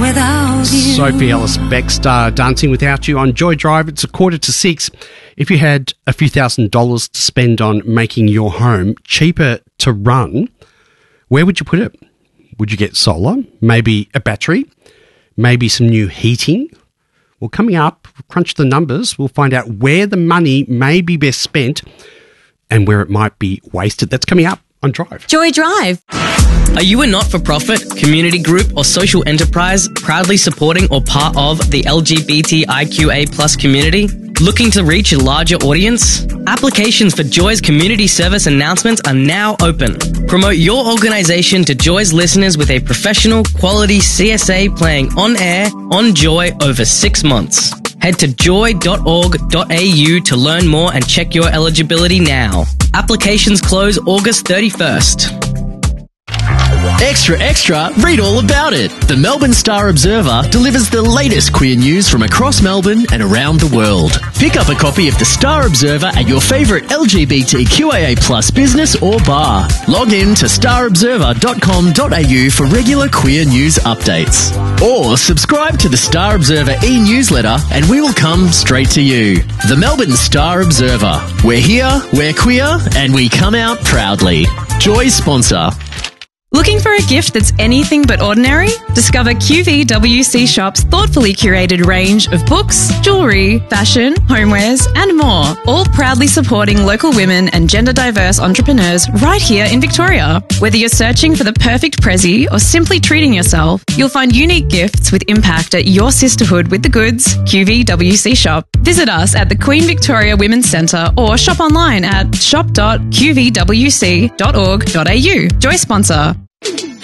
without you. Sophie Ellis-Bextor, Dancing Without You on Joy Drive. It's 5:45. If you had a few $1,000s to spend on making your home cheaper to run, where would you put it? Would you get solar? Maybe a battery? Maybe some new heating? Well, coming up, crunch the numbers. We'll find out where the money may be best spent and where it might be wasted. That's coming up on Drive. Joy Drive. Are you a not-for-profit, community group or social enterprise proudly supporting or part of the LGBTIQA+ community? Looking to reach a larger audience? Applications for Joy's community service announcements are now open. Promote your organisation to Joy's listeners with a professional, quality CSA playing on air on Joy over 6 months. Head to joy.org.au to learn more and check your eligibility now. Applications close August 31st. Extra, extra, read all about it. The Melbourne Star Observer delivers the latest queer news from across Melbourne and around the world. Pick up a copy of the Star Observer at your favourite LGBTQIA+ business or bar. Log in to starobserver.com.au for regular queer news updates. Or subscribe to the Star Observer e-newsletter and we will come straight to you. The Melbourne Star Observer. We're here, we're queer, and we come out proudly. Joy sponsor. Looking for a gift that's anything but ordinary? Discover QVWC Shop's thoughtfully curated range of books, jewellery, fashion, homewares and more, all proudly supporting local women and gender diverse entrepreneurs right here in Victoria. Whether you're searching for the perfect prezi or simply treating yourself, you'll find unique gifts with impact at your sisterhood with the goods, QVWC Shop. Visit us at the Queen Victoria Women's Centre or shop online at shop.qvwc.org.au. Joy sponsor.